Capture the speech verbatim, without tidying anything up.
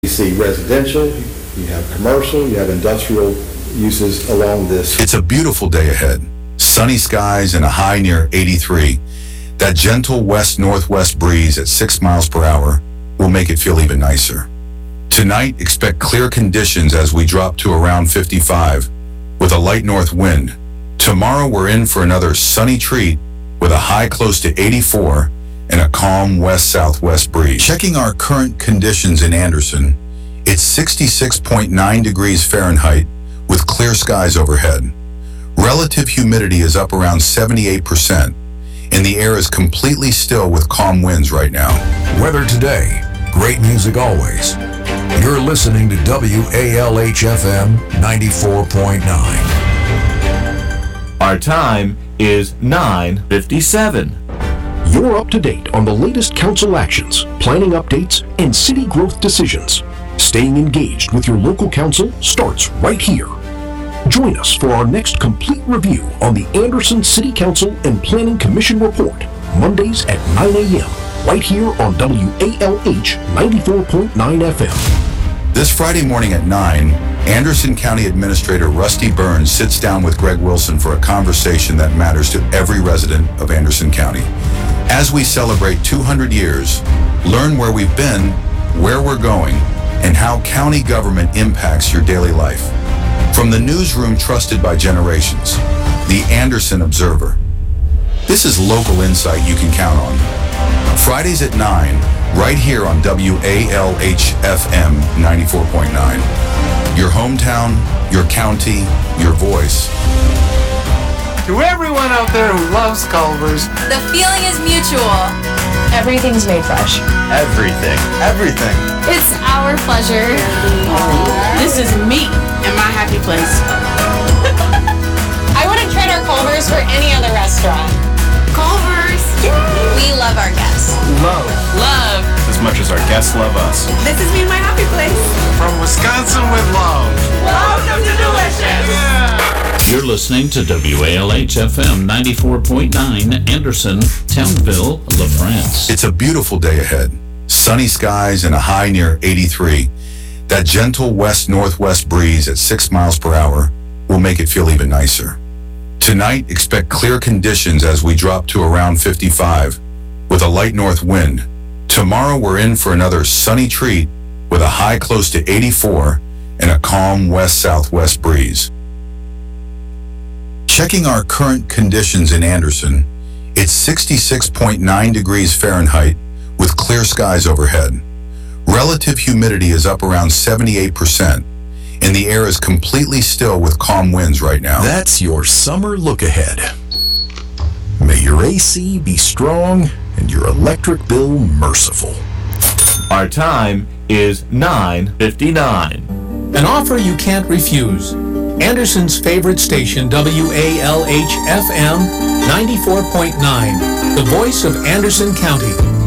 You see residential, you have commercial, you have industrial uses along this. It's a beautiful day ahead. Sunny skies and a high near eighty-three. That gentle west-northwest breeze at six miles per hour will make it feel even nicer. Tonight, expect clear conditions as we drop to around fifty-five with a light north wind. Tomorrow, we're in for another sunny treat with a high close to eighty-four and a calm west-southwest breeze. Checking our current conditions in Anderson, it's sixty-six point nine degrees Fahrenheit with clear skies overhead. Relative humidity is up around seventy-eight percent, and the air is completely still with calm winds right now. Weather today, great music always. You're listening to W A L H F M ninety-four point nine. Our time is nine fifty-seven. You're up to date on the latest council actions, planning updates, and city growth decisions. Staying engaged with your local council starts right here. Join us for our next complete review on the Anderson City Council and Planning Commission Report, Mondays at nine a.m., right here on W A L H ninety-four point nine F M. This Friday morning at nine, Anderson County Administrator Rusty Burns sits down with Greg Wilson for a conversation that matters to every resident of Anderson County. As we celebrate two hundred years, learn where we've been, where we're going, and how county government impacts your daily life. From the newsroom trusted by generations, the Anderson Observer. This is local insight you can count on. Fridays at nine, right here on W A L H F M ninety-four point nine. Your hometown, your county, your voice. To everyone out there who loves Culver's, the feeling is mutual. Everything's made fresh. Everything. Everything. It's our pleasure. This is me and my happy place. I wouldn't trade our Culver's for any other restaurant. Culver's. We love our guests. Love. Love. As much as our guests love us. This is me and my happy place. From Wisconsin with love. Welcome to Delicious. Yeah. You're listening to W A L H F M ninety-four point nine, Anderson, Townville, LaFrance. It's a beautiful day ahead. Sunny skies and a high near eighty-three. That gentle west-northwest breeze at six miles per hour will make it feel even nicer. Tonight, expect clear conditions as we drop to around fifty-five with a light north wind. Tomorrow, we're in for another sunny treat with a high close to eighty-four and a calm west-southwest breeze. Checking our current conditions in Anderson, it's sixty-six point nine degrees Fahrenheit with clear skies overhead. Relative humidity is up around seventy-eight percent, and the air is completely still with calm winds right now. That's your summer look ahead. May your A C be strong and your electric bill merciful. Our time is nine fifty-nine. An offer you can't refuse. Anderson's favorite station, W A L H F M ninety-four point nine, the voice of Anderson County.